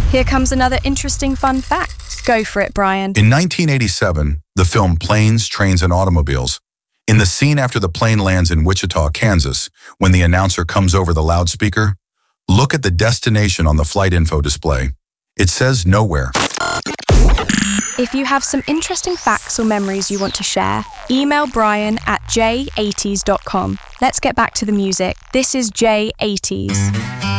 Here comes another interesting fun fact. Go for it, Brian. In 1987, the film Planes, Trains, and Automobiles, in the scene after the plane lands in Wichita, Kansas, when the announcer comes over the loudspeaker, look at the destination on the flight info display. It says nowhere. If you have some interesting facts or memories you want to share, email Brian at j80s.com. Let's get back to the music. This is J80s.